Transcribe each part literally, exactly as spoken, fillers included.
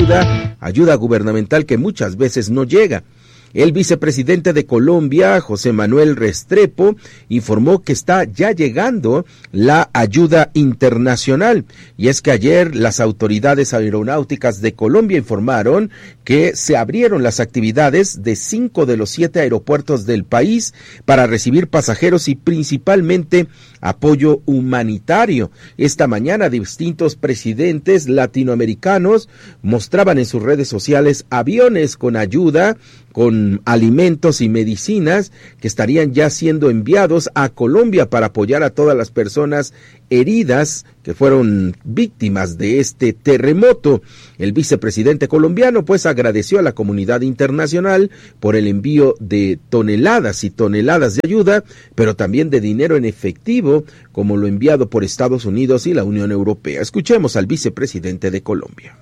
ayuda, ayuda gubernamental que muchas veces no llega. El vicepresidente de Colombia, José Manuel Restrepo, informó que está ya llegando la ayuda internacional. Y es que ayer las autoridades aeronáuticas de Colombia informaron que se abrieron las actividades de cinco de los siete aeropuertos del país para recibir pasajeros y principalmente apoyo humanitario. Esta mañana distintos presidentes latinoamericanos mostraban en sus redes sociales aviones con ayuda, con alimentos y medicinas que estarían ya siendo enviados a Colombia para apoyar a todas las personas heridas que fueron víctimas de este terremoto. El vicepresidente colombiano pues agradeció a la comunidad internacional por el envío de toneladas y toneladas de ayuda, pero también de dinero en efectivo, como lo enviado por Estados Unidos y la Unión Europea. Escuchemos al vicepresidente de Colombia.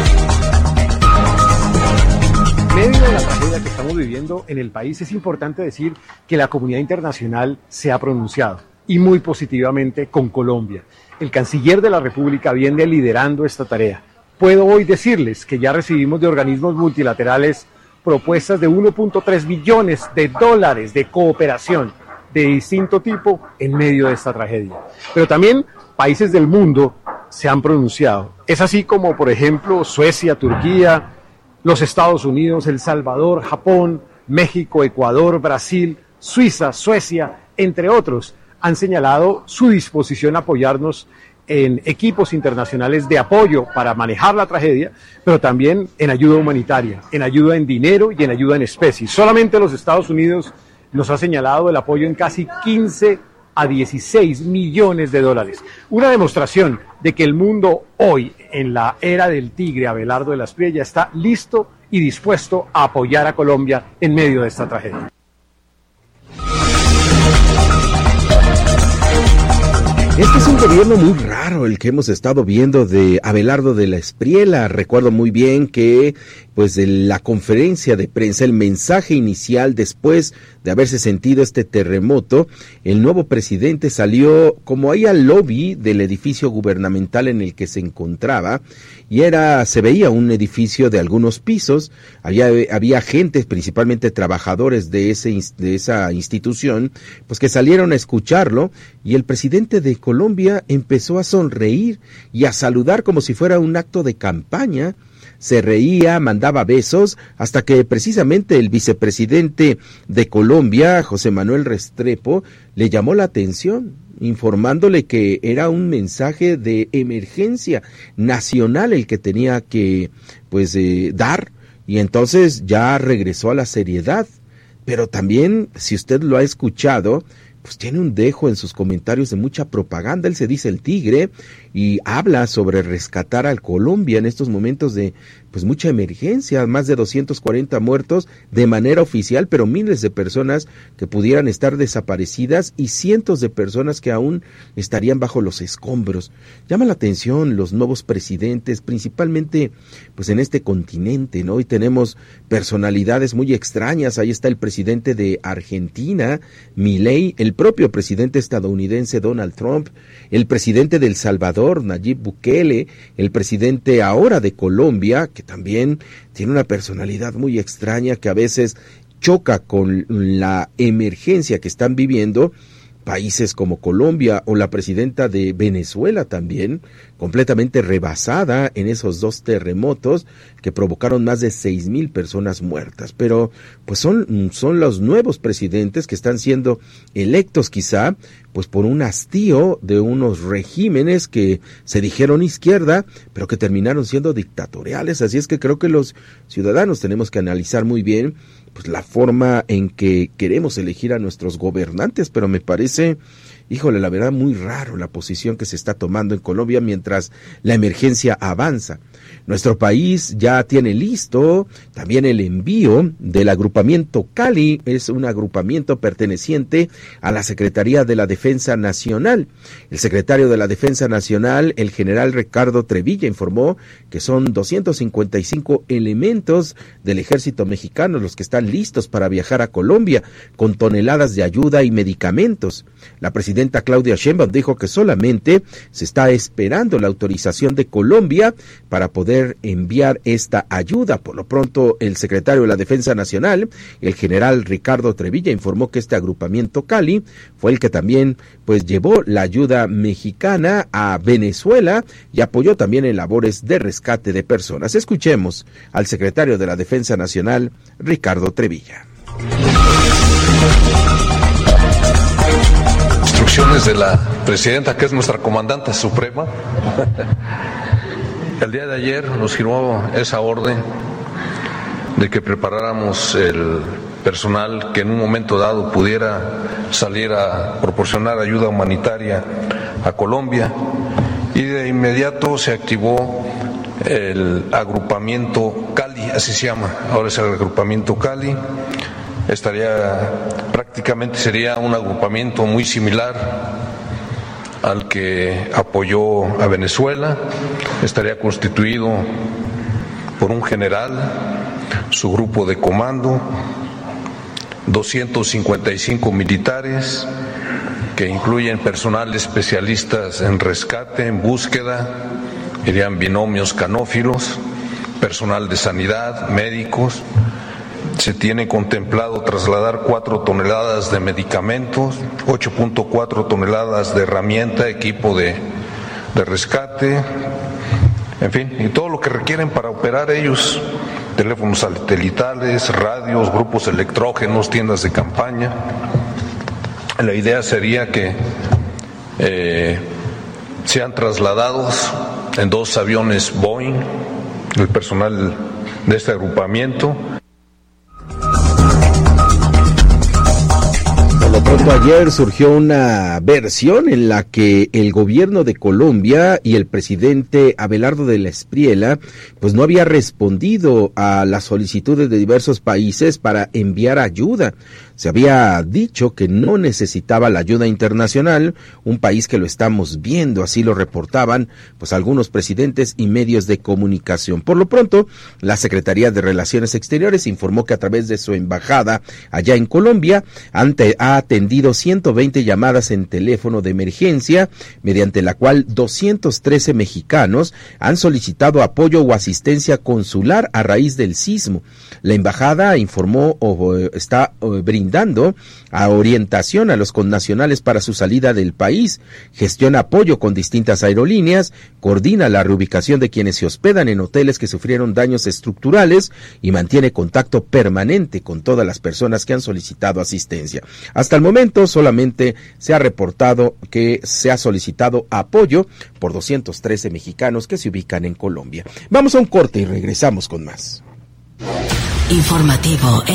En medio de la tragedia que estamos viviendo en el país, es importante decir que la comunidad internacional se ha pronunciado, y muy positivamente, con Colombia. El canciller de la República viene liderando esta tarea. Puedo hoy decirles que ya recibimos de organismos multilaterales propuestas de uno punto tres billones de dólares de cooperación de distinto tipo en medio de esta tragedia. Pero también países del mundo se han pronunciado. Es así como, por ejemplo, Suecia, Turquía, los Estados Unidos, El Salvador, Japón, México, Ecuador, Brasil, Suiza, Suecia, entre otros, han señalado su disposición a apoyarnos en equipos internacionales de apoyo para manejar la tragedia, pero también en ayuda humanitaria, en ayuda en dinero y en ayuda en especie. Solamente los Estados Unidos nos ha señalado el apoyo en casi quince a dieciséis millones de dólares. Una demostración de que el mundo hoy, en la era del tigre Abelardo de la Espriella, está listo y dispuesto a apoyar a Colombia en medio de esta tragedia. Este es un gobierno muy raro el que hemos estado viendo de Abelardo de la Espriella. Recuerdo muy bien que pues en la conferencia de prensa, el mensaje inicial después de haberse sentido este terremoto, el nuevo presidente salió como ahí al lobby del edificio gubernamental en el que se encontraba, y era, se veía un edificio de algunos pisos, había, había gente, principalmente trabajadores de ese, de esa institución, pues que salieron a escucharlo, y el presidente de Colombia empezó a sonreír y a saludar como si fuera un acto de campaña. Se reía, mandaba besos, hasta que precisamente el vicepresidente de Colombia, José Manuel Restrepo, le llamó la atención, informándole que era un mensaje de emergencia nacional el que tenía que pues eh, dar, y entonces ya regresó a la seriedad. Pero también, si usted lo ha escuchado, pues tiene un dejo en sus comentarios de mucha propaganda. Él se dice el tigre y habla sobre rescatar a Colombia en estos momentos de pues mucha emergencia, más de doscientos cuarenta muertos de manera oficial, pero miles de personas que pudieran estar desaparecidas y cientos de personas que aún estarían bajo los escombros. Llama la atención los nuevos presidentes, principalmente pues en este continente, ¿no? Y tenemos personalidades muy extrañas. Ahí está el presidente de Argentina, Milei, el propio presidente estadounidense Donald Trump, el presidente de El Salvador, Nayib Bukele, el presidente ahora de Colombia, que también tiene una personalidad muy extraña que a veces choca con la emergencia que están viviendo países como Colombia, o la presidenta de Venezuela también, completamente rebasada en esos dos terremotos que provocaron más de seis mil personas muertas. Pero pues son, son los nuevos presidentes que están siendo electos quizá pues por un hastío de unos regímenes que se dijeron izquierda, pero que terminaron siendo dictatoriales. Así es que creo que los ciudadanos tenemos que analizar muy bien pues la forma en que queremos elegir a nuestros gobernantes, pero me parece, híjole, la verdad muy raro la posición que se está tomando en Colombia mientras la emergencia avanza. Nuestro país ya tiene listo también el envío del agrupamiento Cali, es un agrupamiento perteneciente a la Secretaría de la Defensa Nacional. El secretario de la Defensa Nacional, el general Ricardo Trevilla, informó que son doscientos cincuenta y cinco elementos del ejército mexicano los que están listos para viajar a Colombia con toneladas de ayuda y medicamentos. La presidenta presidenta Claudia Sheinbaum dijo que solamente se está esperando la autorización de Colombia para poder enviar esta ayuda. Por lo pronto, el secretario de la Defensa Nacional, el general Ricardo Trevilla, informó que este agrupamiento Cali fue el que también pues llevó la ayuda mexicana a Venezuela y apoyó también en labores de rescate de personas. Escuchemos al secretario de la Defensa Nacional, Ricardo Trevilla. Instrucciones de la presidenta, que es nuestra comandante suprema. El día de ayer nos firmó esa orden de que preparáramos el personal que en un momento dado pudiera salir a proporcionar ayuda humanitaria a Colombia, y de inmediato se activó el agrupamiento Cali, así se llama, ahora es el agrupamiento Cali. Estaría, prácticamente sería un agrupamiento muy similar al que apoyó a Venezuela. Estaría constituido por un general, su grupo de comando, doscientos cincuenta y cinco militares, que incluyen personal especialistas en rescate, en búsqueda, irían binomios canófilos, personal de sanidad, médicos. Se tiene contemplado trasladar cuatro toneladas de medicamentos, ocho punto cuatro toneladas de herramienta, equipo de, de rescate, en fin, y todo lo que requieren para operar ellos, teléfonos satelitales, radios, grupos electrógenos, tiendas de campaña. La idea sería que eh, sean trasladados en dos aviones Boeing, el personal de este agrupamiento. Pronto ayer surgió una versión en la que el gobierno de Colombia y el presidente Abelardo de la Espriella pues no había respondido a las solicitudes de diversos países para enviar ayuda. Se había dicho que no necesitaba la ayuda internacional, un país que lo estamos viendo, así lo reportaban pues algunos presidentes y medios de comunicación. Por lo pronto, la Secretaría de Relaciones Exteriores informó que a través de su embajada allá en Colombia ante, ha atendido ciento veinte llamadas en teléfono de emergencia, mediante la cual doscientos trece mexicanos han solicitado apoyo o asistencia consular a raíz del sismo. La embajada informó o está brindando dando a orientación a los connacionales para su salida del país, gestiona apoyo con distintas aerolíneas, coordina la reubicación de quienes se hospedan en hoteles que sufrieron daños estructurales y mantiene contacto permanente con todas las personas que han solicitado asistencia. Hasta el momento solamente se ha reportado que se ha solicitado apoyo por doscientos trece mexicanos que se ubican en Colombia. Vamos a un corte y regresamos con más. Informativo